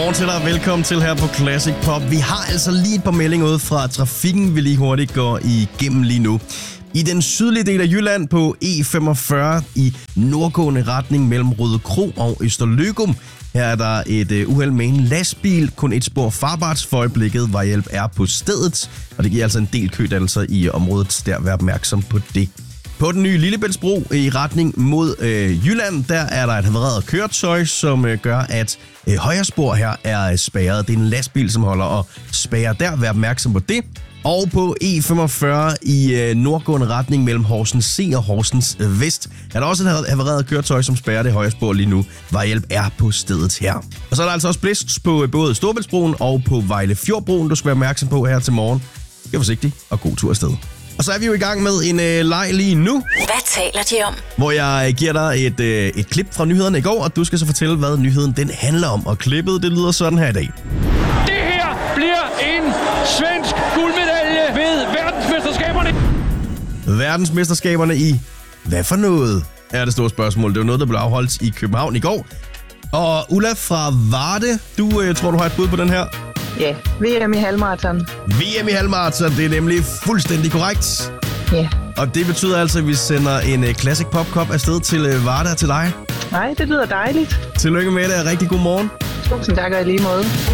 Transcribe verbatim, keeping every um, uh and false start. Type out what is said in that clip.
Godmorgen til dig, velkommen til her på Classic Pop. Vi har altså lige et par meldinger ud fra trafikken, vi lige hurtigt går igennem lige nu. I den sydlige del af Jylland på E femogfyrre i nordgående retning mellem Røde Kro og Østerløgum. Her er der et uh, uheld med en lastbil. Kun et spor farbart for øjeblikket. Vejhjælp er på stedet, og det giver altså en del kødannelser i området. Der vær opmærksom på det. På den nye Lillebæltsbro i retning mod øh, Jylland, der er der et havareret køretøj, som øh, gør, at øh, højre spor her er øh, spærret. Det er en lastbil, som holder og spærrer der. Vær opmærksom på det. Og på E femogfyrre i øh, nordgående retning mellem Horsens C og Horsens Vest er der også et havareret køretøj, som spærrer det højre spor lige nu. Vejhjælp er på stedet her. Og så er der altså også blæst på øh, både Storebæltsbroen og på Vejle Fjordbroen, du skal være opmærksom på her til morgen. Vær forsigtig og god tur afsted. Og så er vi jo i gang med en øh, leg lige nu. Hvad taler de om? Hvor jeg giver dig et, øh, et klip fra nyhederne i går, og du skal så fortælle, hvad nyheden den handler om. Og klippet, det lyder sådan her i dag. Det her bliver en svensk guldmedalje ved verdensmesterskaberne. Verdensmesterskaberne i hvad for noget, er det store spørgsmål. Det var noget, der blev afholdt i København i går. Og Ulla fra Varde, du øh, tror, du har et bud på den her? Ja, V M i halvmarathon. V M i halvmarathon, det er nemlig fuldstændig korrekt. Ja. Og det betyder altså, at vi sender en uh, Classic Pop Cup afsted til uh, Varde og til dig. Nej, det lyder dejligt. Tillykke med det, og rigtig god morgen. Tusind tak og i lige måde.